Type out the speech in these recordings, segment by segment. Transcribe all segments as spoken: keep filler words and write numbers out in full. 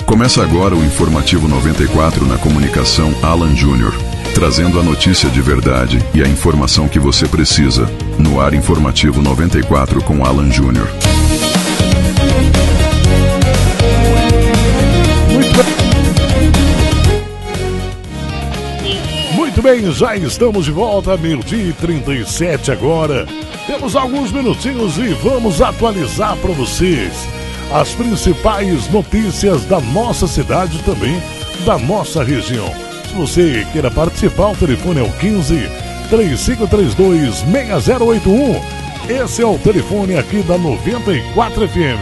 Começa agora o Informativo noventa e quatro na comunicação Alan Júnior, trazendo a notícia de verdade e a informação que você precisa. No ar Informativo noventa e quatro com Alan Júnior. Muito bem, já estamos de volta, meio-dia e trinta e sete agora. Temos alguns minutinhos e vamos atualizar para vocês as principais notícias da nossa cidade e também da nossa região. Se você queira participar, o telefone é o quinze, três cinco três dois, seis zero oito um. Esse é o telefone aqui da noventa e quatro F M.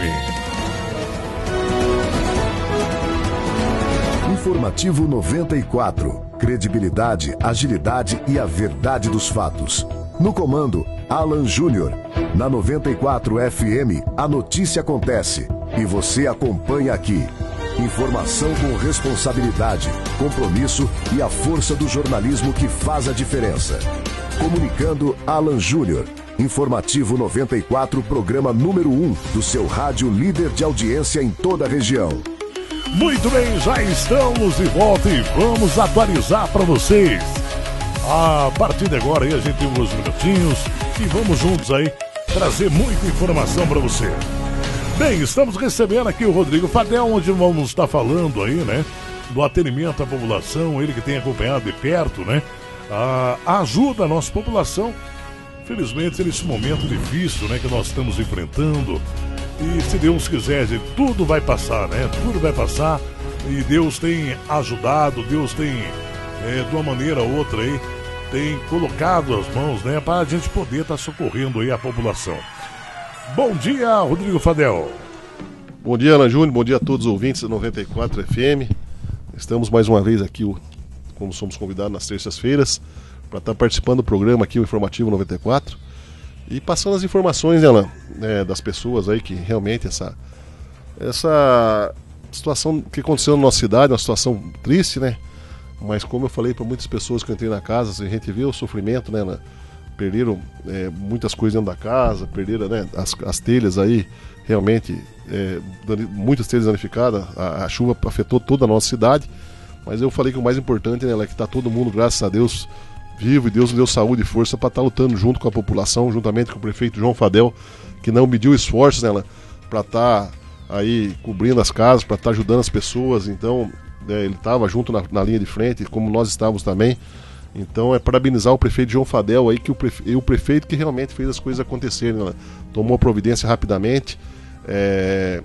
Informativo noventa e quatro. Credibilidade, agilidade e a verdade dos fatos. No comando, Alan Júnior. Na noventa e quatro F M, a notícia acontece e você acompanha aqui. Informação com responsabilidade, compromisso e a força do jornalismo que faz a diferença. Comunicando, Alan Júnior. Informativo noventa e quatro, programa número um do seu rádio líder de audiência em toda a região. Muito bem, já estamos de volta e vamos atualizar para vocês. A partir de agora aí a gente tem uns minutinhos e vamos juntos aí trazer muita informação para você. Bem, estamos recebendo aqui o Rodrigo Fadel, onde vamos estar falando aí, né, do atendimento à população, ele que tem acompanhado de perto, né, a ajuda à nossa população, felizmente nesse momento difícil, né, que nós estamos enfrentando. E se Deus quiser, gente, tudo vai passar, né? Tudo vai passar. E Deus tem ajudado, Deus tem, é, de uma maneira ou outra aí, tem colocado as mãos, né? Para a gente poder estar tá socorrendo aí a população. Bom dia, Rodrigo Fadel. Bom dia, Ana Júnior. Bom dia a todos os ouvintes da noventa e quatro F M. Estamos mais uma vez aqui, como somos convidados nas terças-feiras, para estar tá participando do programa aqui, o Informativo noventa e quatro. E passando as informações, né, Alan, né, das pessoas aí que realmente essa, essa situação que aconteceu na nossa cidade, uma situação triste, né? Mas como eu falei para muitas pessoas que eu entrei na casa, a gente vê o sofrimento, né? né perderam é, muitas coisas dentro da casa, perderam, né, as, as telhas aí, realmente, é, muitas telhas danificadas, a, a chuva afetou toda a nossa cidade. Mas eu falei que o mais importante, né, é que está todo mundo, graças a Deus, vivo, e Deus nos deu saúde e força para estar tá lutando junto com a população, juntamente com o prefeito João Fadel, que não mediu esforços, né, para estar tá aí cobrindo as casas, para estar tá ajudando as pessoas. Então, é, ele estava junto na, na linha de frente, como nós estávamos também. Então, é parabenizar o prefeito João Fadel aí, que o, prefe... o prefeito que realmente fez as coisas acontecerem, né, tomou a providência rapidamente, é...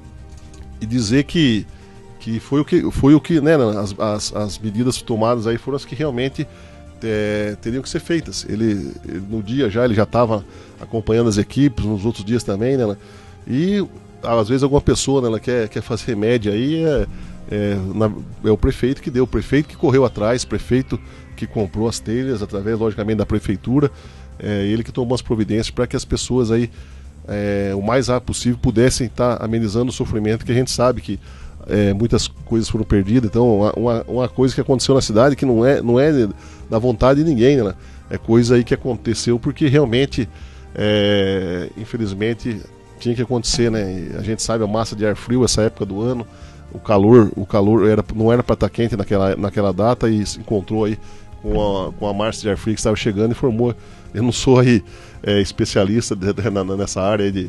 e dizer que, que foi o que, foi o que né, as, as, as medidas tomadas aí foram as que realmente É, teriam que ser feitas. Ele, ele no dia já ele já estava acompanhando as equipes, nos outros dias também, né? E às vezes alguma pessoa, né, ela quer, quer fazer média aí, é, é, na, é o prefeito que deu, o prefeito que correu atrás, o prefeito que comprou as telhas através, logicamente, da prefeitura, é, ele que tomou as providências para que as pessoas aí, é, o mais rápido possível, pudessem estar tá amenizando o sofrimento, que a gente sabe que É, muitas coisas foram perdidas. Então uma, uma, uma coisa que aconteceu na cidade que não é, não é da vontade de ninguém, né? É coisa aí que aconteceu porque realmente, é, infelizmente, tinha que acontecer, né? E a gente sabe a massa de ar frio essa época do ano, o calor, o calor era, não era para estar quente naquela, naquela data, e se encontrou aí com a, com a massa de ar frio que estava chegando e formou. Eu não sou aí é, especialista de, de, nessa área aí de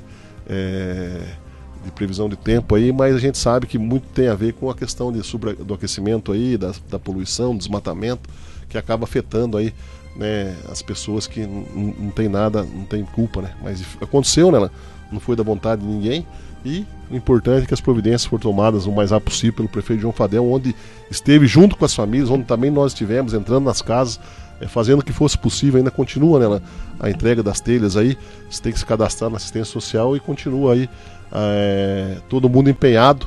é, de previsão de tempo aí, mas a gente sabe que muito tem a ver com a questão de sobre, do aquecimento aí, da, da poluição, desmatamento, que acaba afetando aí, né, as pessoas que não, não tem nada, não tem culpa, né? Mas aconteceu, né? Não foi da vontade de ninguém, e o importante é que as providências foram tomadas o mais rápido possível pelo prefeito João Fadel, onde esteve junto com as famílias, onde também nós estivemos entrando nas casas, é, fazendo o que fosse possível. Ainda continua, né, a entrega das telhas aí, você tem que se cadastrar na assistência social e continua aí É, todo mundo empenhado,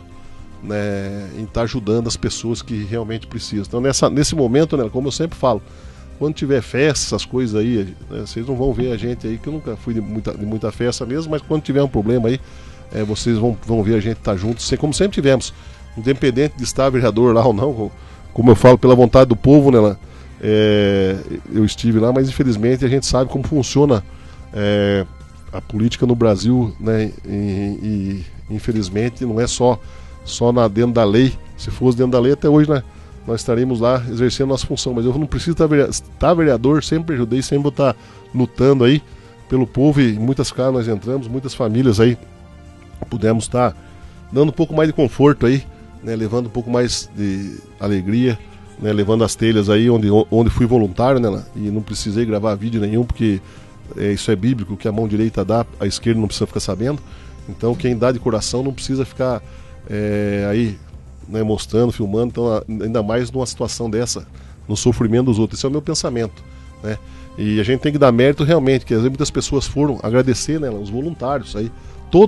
né, em estar tá ajudando as pessoas que realmente precisam. Então nessa, nesse momento, né, como eu sempre falo, quando tiver festa, essas coisas aí, né, vocês não vão ver a gente aí, que eu nunca fui de muita, de muita festa mesmo, mas quando tiver um problema aí, é, vocês vão, vão ver a gente estar tá junto, como sempre tivemos, independente de estar vereador lá ou não, como eu falo, pela vontade do povo, né, lá, é, eu estive lá, mas infelizmente a gente sabe como funciona é, a política no Brasil, né, e, e infelizmente não é só só na, dentro da lei. Se fosse dentro da lei, até hoje, né, nós estaremos lá exercendo nossa função. Mas eu não preciso estar vereador, estar vereador, sempre ajudei, sempre vou estar lutando aí pelo povo, e em muitas casas nós entramos, muitas famílias aí pudemos estar dando um pouco mais de conforto aí, né, levando um pouco mais de alegria, né, levando as telhas aí onde, onde fui voluntário, né, e não precisei gravar vídeo nenhum, porque é, isso é bíblico, que a mão direita dá, a esquerda não precisa ficar sabendo. Então quem dá de coração não precisa ficar é, aí, né, mostrando, filmando, então, ainda mais numa situação dessa, no sofrimento dos outros. Esse é o meu pensamento, né? E a gente tem que dar mérito realmente, que às vezes muitas pessoas foram agradecer, né, os voluntários aí,